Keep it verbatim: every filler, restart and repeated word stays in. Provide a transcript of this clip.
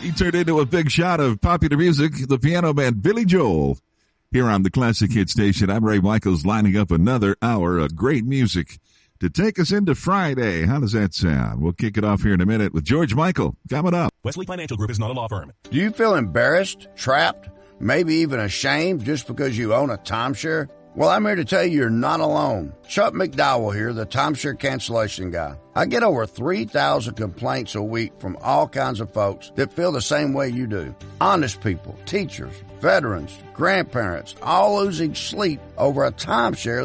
He turned into a big shot of popular music, the piano man Billy Joel. Here on the Classic Hit Station, I'm Ray Michaels, lining up another hour of great music to take us into Friday. How does that sound? We'll kick it off here in a minute with George Michael coming up. Wesley Financial Group is not a law firm. Do you feel embarrassed, trapped, maybe even ashamed just because you own a timeshare? Well, I'm here to tell you you're not alone. Chuck McDowell here, the timeshare cancellation guy. I get over three thousand complaints a week from all kinds of folks that feel the same way you do. Honest people, teachers, veterans, grandparents, all losing sleep over a timeshare